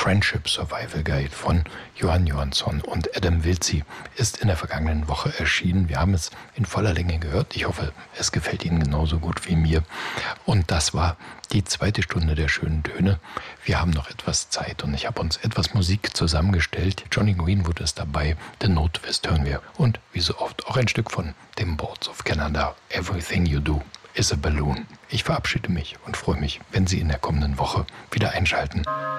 Friendship Survival Guide von Johann Johansson und Adam Wiltzy ist in der vergangenen Woche erschienen. Wir haben es in voller Länge gehört. Ich hoffe, es gefällt Ihnen genauso gut wie mir. Und das war die zweite Stunde der schönen Töne. Wir haben noch etwas Zeit und ich habe uns etwas Musik zusammengestellt. Johnny Greenwood ist dabei, The Notewest hören wir und wie so oft auch ein Stück von den Boards of Canada. Everything You Do is a Balloon. Ich verabschiede mich und freue mich, wenn Sie in der kommenden Woche wieder einschalten.